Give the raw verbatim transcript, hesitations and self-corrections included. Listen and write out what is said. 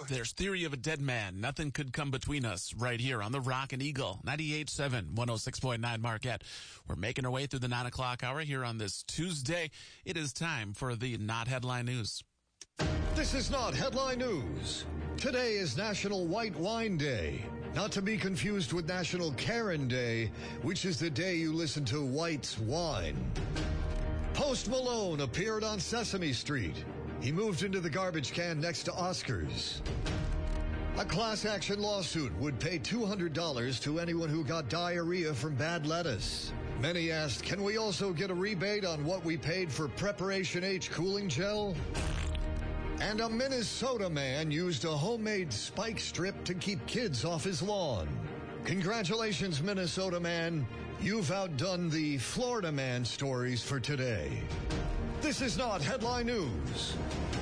There's Theory of a Dead Man. Nothing could come between us right here on the Rock and Eagle, ninety-eight point seven, one oh six point nine Marquette. We're making our way through the nine o'clock hour here on this Tuesday. It is time for the Not Headline News. This is Not Headline News. Today is National White Wine Day. Not to be confused with National Karen Day, which is the day you listen to White's wine. Post Malone appeared on Sesame Street. He moved into the garbage can next to Oscars. A class action lawsuit would pay two hundred dollars to anyone who got diarrhea from bad lettuce. Many asked, can we also get a rebate on what we paid for Preparation H cooling gel? And a Minnesota man used a homemade spike strip to keep kids off his lawn. Congratulations, Minnesota man. You've outdone the Florida man stories for today. This is Not Headline News.